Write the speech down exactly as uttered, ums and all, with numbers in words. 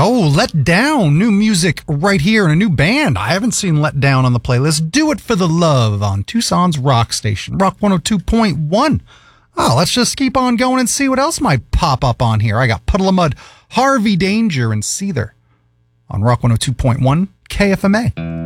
Oh, Let Down. New music right here and a new band. I haven't seen Let Down on the playlist. Do It for the Love on Tucson's Rock Station, Rock one oh two point one. Oh, let's just keep on going and see what else might pop up on here. I got Puddle of Mud, Harvey Danger, and Seether on Rock one oh two point one K F M A.